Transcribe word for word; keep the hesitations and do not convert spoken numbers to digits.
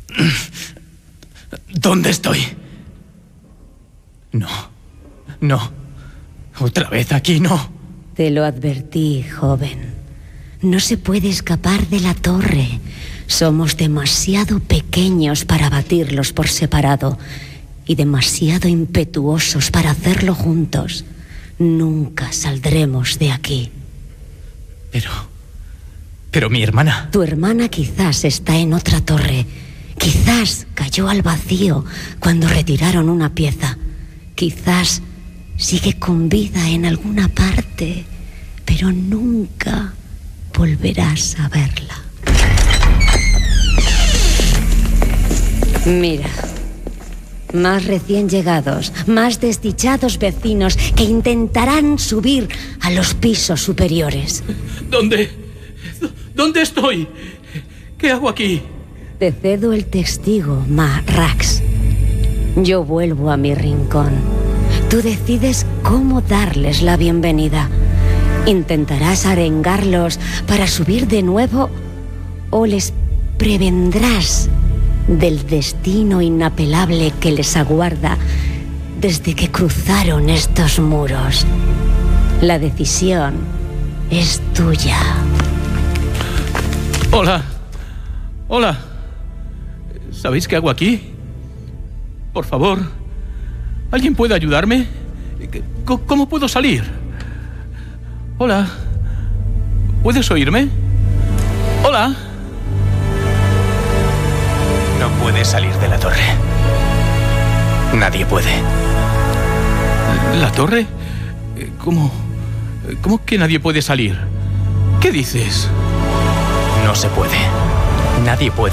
¿Dónde estoy? No. No. Otra vez aquí, no. Te lo advertí, joven. No se puede escapar de la torre. Somos demasiado pequeños para batirlos por separado y demasiado impetuosos para hacerlo juntos. Nunca saldremos de aquí. Pero... Pero mi hermana... Tu hermana quizás está en otra torre. Quizás cayó al vacío cuando retiraron una pieza. Quizás sigue con vida en alguna parte, pero nunca volverás a verla. Mira, más recién llegados, más desdichados vecinos que intentarán subir a los pisos superiores. ¿Dónde? ¿Dónde estoy? ¿Qué hago aquí? Te cedo el testigo, Ma Rax. Yo vuelvo a mi rincón. Tú decides cómo darles la bienvenida. ¿Intentarás arengarlos para subir de nuevo o les prevendrás del destino inapelable que les aguarda desde que cruzaron estos muros? La decisión es tuya. Hola. Hola. ¿Sabéis qué hago aquí? Por favor, ¿alguien puede ayudarme? ¿Cómo puedo salir? Hola. ¿Puedes oírme? Hola. No puedes salir de la torre. Nadie puede. ¿La torre? ¿Cómo? ¿Cómo que nadie puede salir? ¿Qué dices? No se puede. Nadie puede.